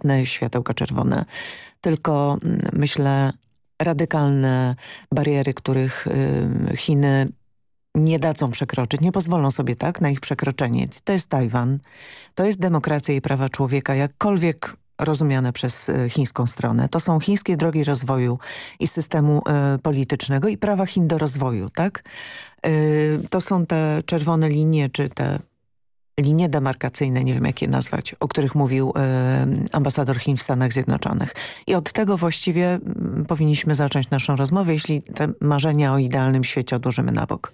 delikatne światełka czerwone, tylko myślę radykalne bariery, których Chiny nie dadzą przekroczyć, nie pozwolą sobie tak na ich przekroczenie. To jest Tajwan, to jest demokracja i prawa człowieka, jakkolwiek rozumiane przez chińską stronę. To są chińskie drogi rozwoju i systemu politycznego i prawa Chin do rozwoju, tak? To są te czerwone linie, czy te linie demarkacyjne, nie wiem jak je nazwać, o których mówił ambasador Chin w Stanach Zjednoczonych. I od tego właściwie powinniśmy zacząć naszą rozmowę, jeśli te marzenia o idealnym świecie odłożymy na bok.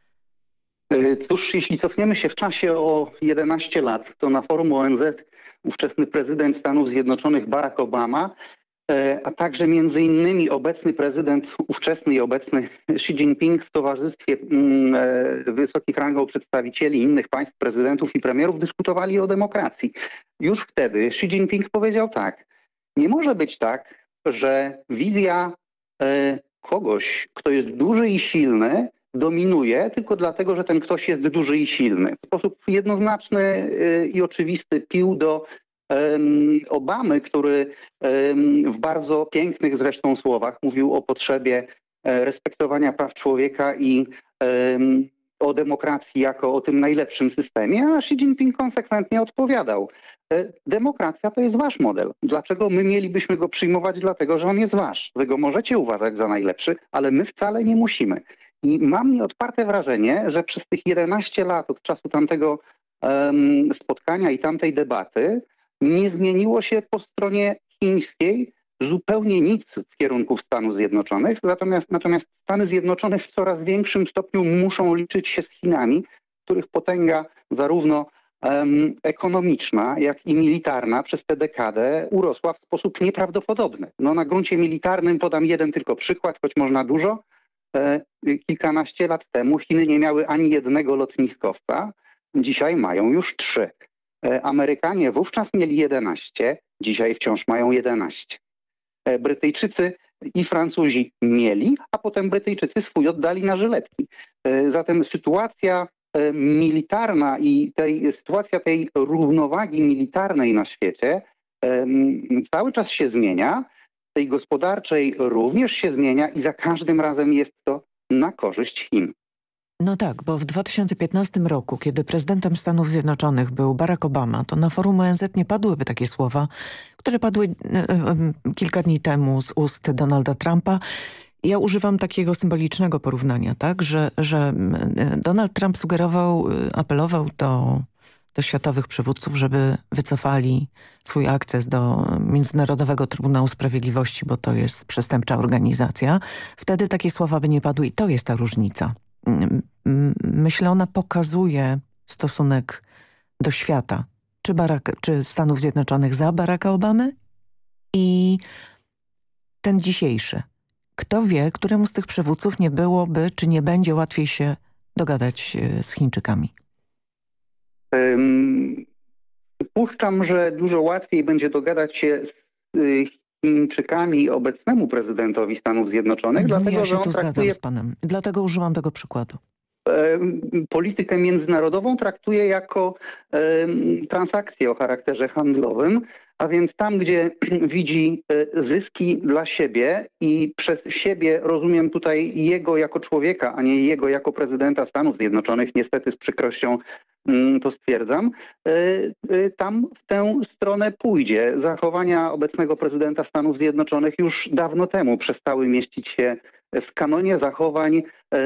Cóż, jeśli cofniemy się w czasie o 11 lat, to na forum ONZ ówczesny prezydent Stanów Zjednoczonych Barack Obama, a także między innymi obecny prezydent, ówczesny i obecny Xi Jinping w towarzystwie wysokich rangą przedstawicieli innych państw, prezydentów i premierów dyskutowali o demokracji. Już wtedy Xi Jinping powiedział tak: nie może być tak, że wizja kogoś, kto jest duży i silny, dominuje tylko dlatego, że ten ktoś jest duży i silny. W sposób jednoznaczny i oczywisty pił do Obamy, który w bardzo pięknych zresztą słowach mówił o potrzebie respektowania praw człowieka i o demokracji jako o tym najlepszym systemie, a Xi Jinping konsekwentnie odpowiadał: demokracja to jest wasz model. Dlaczego my mielibyśmy go przyjmować? Dlatego, że on jest wasz. Wy go możecie uważać za najlepszy, ale my wcale nie musimy. I mam nieodparte wrażenie, że przez tych 11 lat od czasu tamtego spotkania i tamtej debaty nie zmieniło się po stronie chińskiej zupełnie nic w kierunku Stanów Zjednoczonych. Natomiast Stany Zjednoczone w coraz większym stopniu muszą liczyć się z Chinami, których potęga zarówno ekonomiczna, jak i militarna przez tę dekadę urosła w sposób nieprawdopodobny. No, na gruncie militarnym podam jeden tylko przykład, choć można dużo. Kilkanaście lat temu Chiny nie miały ani jednego lotniskowca, dzisiaj mają już 3. Amerykanie wówczas mieli 11, dzisiaj wciąż mają 11. Brytyjczycy i Francuzi mieli, a potem Brytyjczycy swój oddali na żyletki. Zatem sytuacja militarna i sytuacja tej równowagi militarnej na świecie cały czas się zmienia, tej gospodarczej również się zmienia i za każdym razem jest to na korzyść Chin. No tak, bo w 2015 roku, kiedy prezydentem Stanów Zjednoczonych był Barack Obama, to na forum ONZ nie padłyby takie słowa, które padły kilka dni temu z ust Donalda Trumpa. Ja używam takiego symbolicznego porównania, tak, że Donald Trump sugerował, apelował do światowych przywódców, żeby wycofali swój akces do Międzynarodowego Trybunału Sprawiedliwości, bo to jest przestępcza organizacja. Wtedy takie słowa by nie padły i to jest ta różnica. Myślę, ona pokazuje stosunek do świata, czy Stanów Zjednoczonych za Baracka Obamy i ten dzisiejszy. Kto wie, któremu z tych przywódców nie byłoby, czy nie będzie łatwiej się dogadać z Chińczykami? Przypuszczam, że dużo łatwiej będzie dogadać się z Chińczykami obecnemu prezydentowi Stanów Zjednoczonych, dlatego ja że się on tu traktuje zgadzam z panem. Dlatego użyłam tego przykładu. Politykę międzynarodową traktuje jako transakcję o charakterze handlowym, a więc tam, gdzie widzi zyski dla siebie i przez siebie rozumiem tutaj jego jako człowieka, a nie jego jako prezydenta Stanów Zjednoczonych, niestety z przykrością to stwierdzam, tam w tę stronę pójdzie. Zachowania obecnego prezydenta Stanów Zjednoczonych już dawno temu przestały mieścić się w kanonie zachowań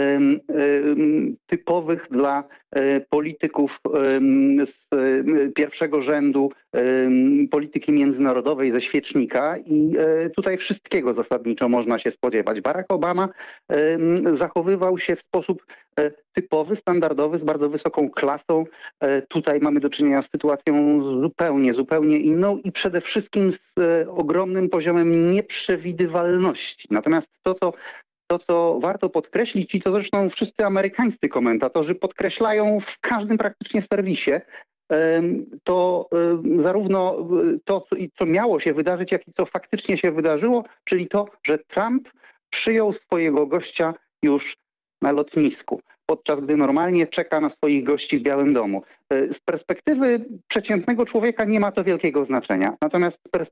typowych dla polityków z pierwszego rzędu polityki międzynarodowej ze świecznika i tutaj wszystkiego zasadniczo można się spodziewać. Barack Obama zachowywał się w sposób typowy, standardowy, z bardzo wysoką klasą. Tutaj mamy do czynienia z sytuacją zupełnie inną i przede wszystkim z ogromnym poziomem nieprzewidywalności. Natomiast to, co warto podkreślić i co zresztą wszyscy amerykańscy komentatorzy podkreślają w każdym praktycznie serwisie, to zarówno to, co miało się wydarzyć, jak i co faktycznie się wydarzyło, czyli to, że Trump przyjął swojego gościa już na lotnisku, podczas gdy normalnie czeka na swoich gości w Białym Domu. Z perspektywy przeciętnego człowieka nie ma to wielkiego znaczenia. Natomiast z